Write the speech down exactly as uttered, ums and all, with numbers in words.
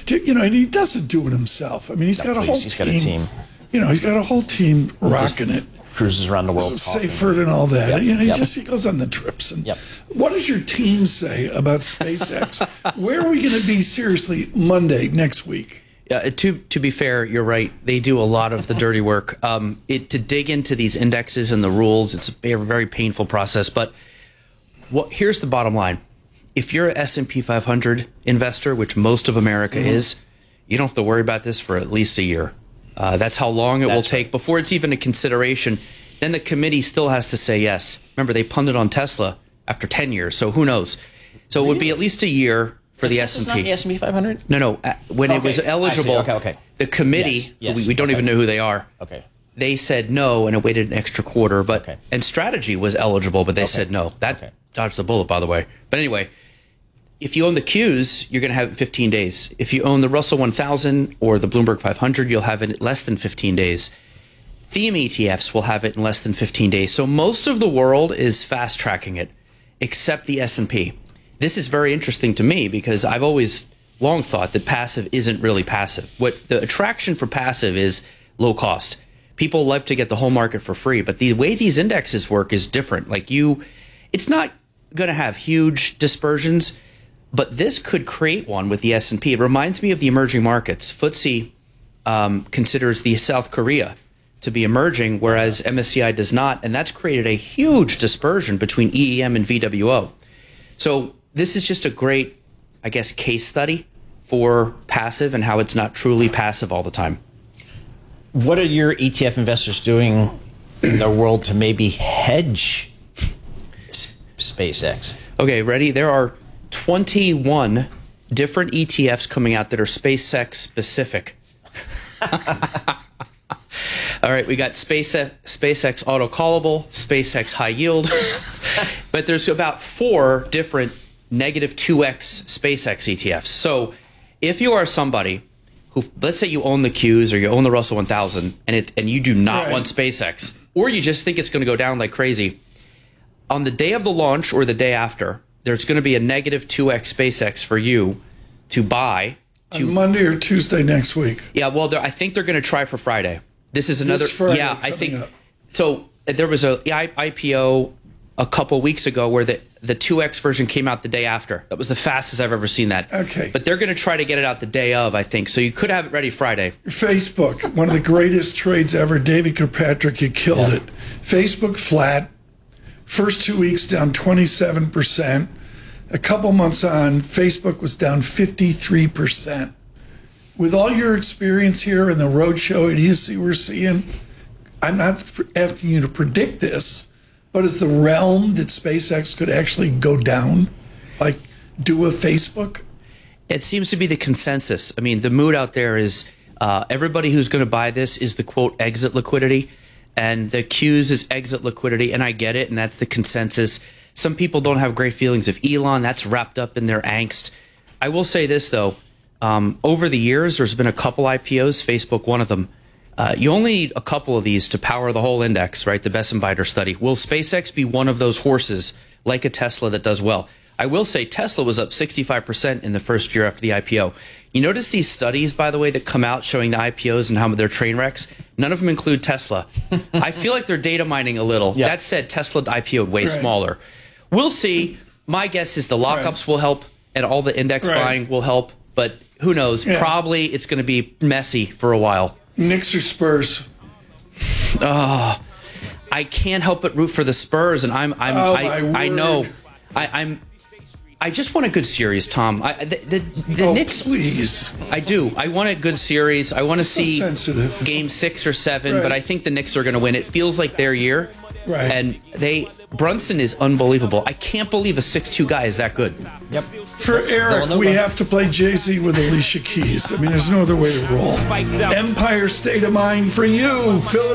You know, and he doesn't do it himself. I mean, he's no, got a please, whole he's team. got a team. You know, he's got a whole team rocking it. Cruises around the world. Seifert and all that. Yep, You know, he yep. just he goes on the trips. And Yep. What does your team say about SpaceX? Where are we going to be seriously Monday next week? Yeah, to to be fair, you're right. They do a lot of the dirty work. Um, it to dig into these indexes and the rules. It's a very painful process. But what here's the bottom line: if you're an S and P five hundred investor, which most of America mm-hmm. is, you don't have to worry about this for at least a year. Uh, that's how long it that's will take right. before it's even a consideration. Then the committee still has to say yes. Remember, they punted on Tesla after ten years, so who knows? So really? It would be at least a year for the S and P. Not the S and P five hundred? No, no. Uh, when okay. it was eligible, okay, okay. the committee, yes, yes. we, we don't okay. even know who they are. Okay. They said no, and it waited an extra quarter. But okay. and Strategy was eligible, but they okay. said no. That okay. dodged the bullet, by the way. But anyway, if you own the Qs, you're going to have it fifteen days. If you own the Russell one thousand or the Bloomberg five hundred, you'll have it in less than fifteen days. Theme E T Fs will have it in less than fifteen days. So most of the world is fast tracking it, except the S and P. This is very interesting to me because I've always long thought that passive isn't really passive. What the attraction for passive is low cost. People love to get the whole market for free, but the way these indexes work is different. Like you, it's not going to have huge dispersions, but this could create one with the S and P. It reminds me of the emerging markets. F T S E um, considers the South Korea to be emerging, whereas M S C I does not, and that's created a huge dispersion between E E M and V W O. So this is just a great, I guess, case study for passive and how it's not truly passive all the time. What are your E T F investors doing in the world to maybe hedge SpaceX? Okay, ready? There are twenty-one different E T Fs coming out that are SpaceX specific. All right, we got SpaceX, SpaceX Auto Callable, SpaceX High Yield, but there's about four different negative two X SpaceX E T Fs. So if you are somebody who, let's say you own the Qs or you own the Russell one thousand and it and you do not right. want SpaceX, or you just think it's going to go down like crazy, on the day of the launch or the day after, there's going to be a negative two X SpaceX for you to buy. To, On Monday or Tuesday next week. Yeah, well, I think they're going to try for Friday. This is another. This Friday yeah, I think up. so. There was a I P O a couple weeks ago where the the two X version came out the day after. That was the fastest I've ever seen that. Okay, but they're going to try to get it out the day of, I think. So you could have it ready Friday. Facebook, one of the greatest trades ever. David Kirkpatrick, you killed yeah. it. Facebook flat. First two weeks down twenty-seven percent. A couple months on, Facebook was down fifty-three percent. With all your experience here in the roadshow idiocy we're seeing, I'm not asking you to predict this, but is the realm that SpaceX could actually go down, like do a Facebook? It seems to be the consensus. I mean, the mood out there is uh, everybody who's going to buy this is the, quote, exit liquidity, and the Qs is exit liquidity, and I get it, and that's the consensus. Some people don't have great feelings of Elon. That's wrapped up in their angst. I will say this, though. Um, over the years, there's been a couple I P Os, Facebook one of them. Uh, you only need a couple of these to power the whole index, right? The Besson-Beider study. Will SpaceX be one of those horses, like a Tesla, that does well? I will say Tesla was up sixty-five percent in the first year after the I P O. You notice these studies, by the way, that come out showing the I P Os and how they're train wrecks? None of them include Tesla. I feel like they're data mining a little. Yep. That said, Tesla I P O'd way right. smaller. We'll see. My guess is the lockups right. will help and all the index right. buying will help, but who knows? Yeah. Probably it's going to be messy for a while. Knicks or Spurs? Oh, I can't help but root for the Spurs, and I'm, I'm, oh, I, I know, I, I'm, I just want a good series, Tom. I, the the, the oh, Knicks, please. I do. I want a good series. I want to so see sensitive. game six or seven, right. but I think the Knicks are going to win. It feels like their year. Right. And they Brunson is unbelievable. I can't believe a six two guy is that good. Yep. For Eric, we have to play Jay-Z with Alicia Keys. I mean, there's no other way to roll. Empire State of Mind for you. Philadelphia.